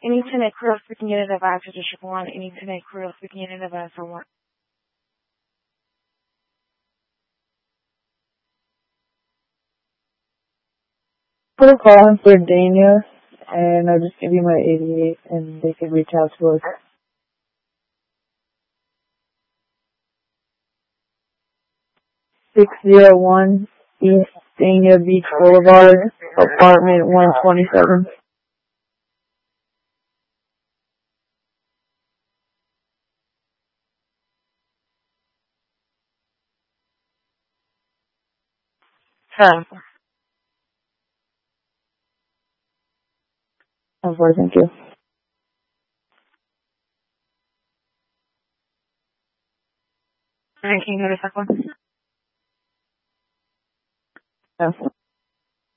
Any Internet Creole speaking unit of I to District 1. Any Internet Creole speaking unit of I for 1. Put a call in for Dania, and I'll just give you my 88, and they can reach out to us. 601 East Dania Beach Boulevard, apartment 127. Of course, thank you. Can you hear the second one? Yeah.